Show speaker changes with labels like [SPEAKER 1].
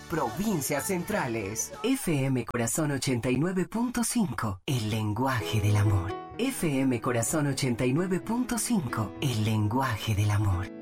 [SPEAKER 1] provincias centrales. FM Corazón 89.5, el lenguaje del amor. FM Corazón 89.5, el lenguaje del amor.